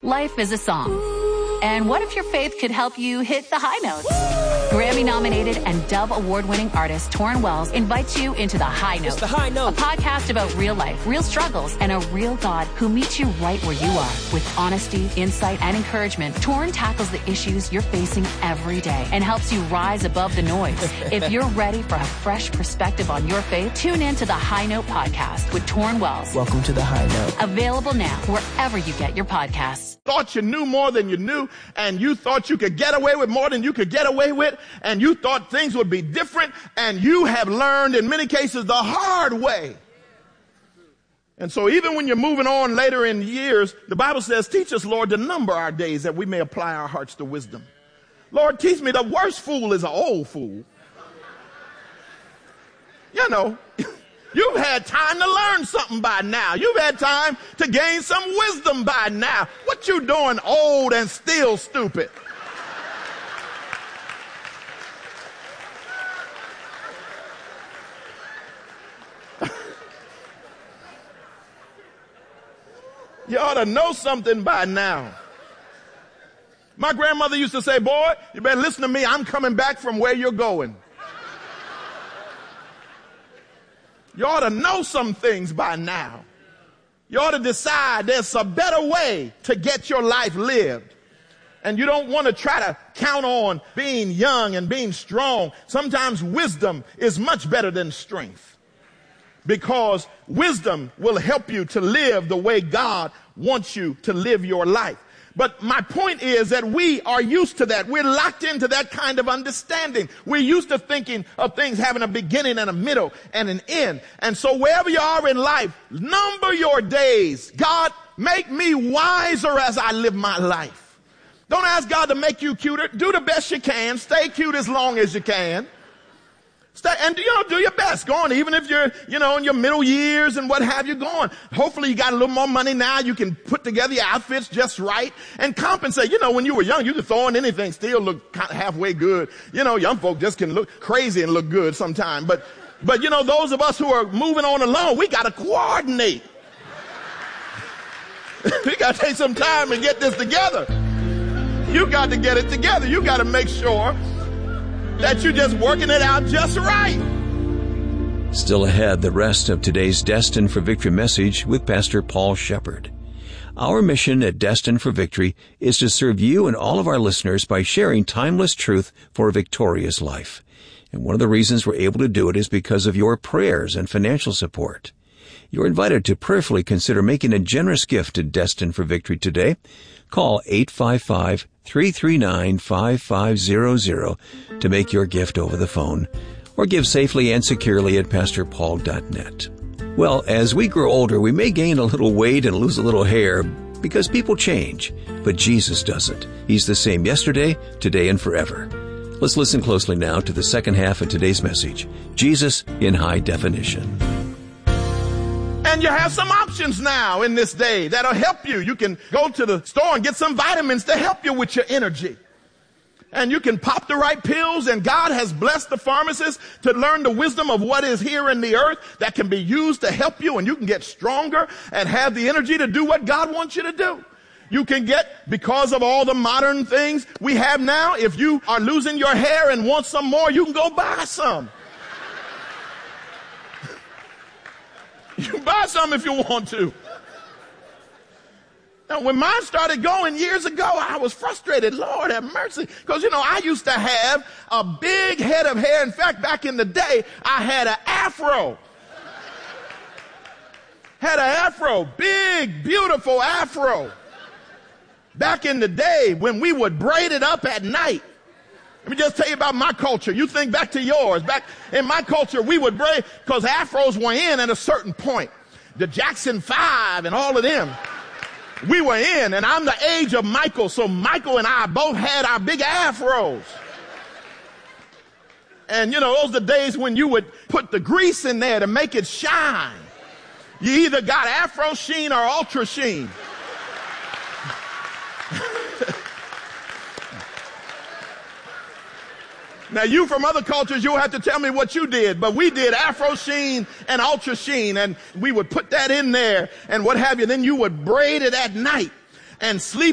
Life is a song. And what if your faith could help you hit the high notes? Grammy-nominated and Dove Award-winning artist Torrin Wells invites you into The High Note. It's The High Note. A podcast about real life, real struggles, and a real God who meets you right where you are. With honesty, insight, and encouragement, Torrin tackles the issues you're facing every day and helps you rise above the noise. If you're ready for a fresh perspective on your faith, tune in to The High Note podcast with Torrin Wells. Welcome to The High Note. Available now wherever you get your podcasts. Thought you knew more than you knew, and you thought you could get away with more than you could get away with, and you thought things would be different, and you have learned in many cases the hard way. And so even when you're moving on later in years, the Bible says, teach us, Lord, to number our days that we may apply our hearts to wisdom. Lord, teach me, the worst fool is an old fool. You know, you've had time to learn something by now. You've had time to gain some wisdom by now. What you doing old and still stupid? You ought to know something by now. My grandmother used to say, boy, you better listen to me. I'm coming back from where you're going. You ought to know some things by now. You ought to decide there's a better way to get your life lived. And you don't want to try to count on being young and being strong. Sometimes wisdom is much better than strength, because wisdom will help you to live the way God wants you to live your life. But my point is that we are used to that. We're locked into that kind of understanding. We're used to thinking of things having a beginning and a middle and an end. And so wherever you are in life, number your days. God, make me wiser as I live my life. Don't ask God to make you cuter. Do the best you can. Stay cute as long as you can. And, do your best. Go on, even if you're, in your middle years and what have you, go on. Hopefully you got a little more money now. You can put together your outfits just right and compensate. When you were young, you could throw on anything, still look kind of halfway good. Young folk just can look crazy and look good sometime. But those of us who are moving on along, we got to coordinate. We got to take some time and get this together. You got to get it together. You got to make sure that you're just working it out just right. Still ahead, the rest of today's Destined for Victory message with Pastor Paul Shepard. Our mission at Destined for Victory is to serve you and all of our listeners by sharing timeless truth for a victorious life. And one of the reasons we're able to do it is because of your prayers and financial support. You're invited to prayerfully consider making a generous gift to Destined for Victory today. Call 855-339-5500 to make your gift over the phone, or give safely and securely at pastorpaul.net. Well, as we grow older, we may gain a little weight and lose a little hair because people change, but Jesus doesn't. He's the same yesterday, today, and forever. Let's listen closely now to the second half of today's message, Jesus in High Definition. And you have some options now in this day that'll help you. You can go to the store and get some vitamins to help you with your energy. And you can pop the right pills, and God has blessed the pharmacists to learn the wisdom of what is here in the earth that can be used to help you, and you can get stronger and have the energy to do what God wants you to do. You can get, because of all the modern things we have now, if you are losing your hair and want some more, you can go buy some. You can buy some if you want to. Now, when mine started going years ago, I was frustrated. Lord have mercy. Because, I used to have a big head of hair. In fact, back in the day, I had an afro. Big, beautiful afro. Back in the day when we would braid it up at night. Let me just tell you about my culture. You think back to yours. Back in my culture, we would braid, because afros were in at a certain point. The Jackson 5 and all of them. We were in, and I'm the age of Michael, so Michael and I both had our big afros. And, those are the days when you would put the grease in there to make it shine. You either got afro sheen or ultra sheen. Now, you from other cultures, you'll have to tell me what you did, but we did afro sheen and ultra sheen, and we would put that in there and what have you. Then you would braid it at night and sleep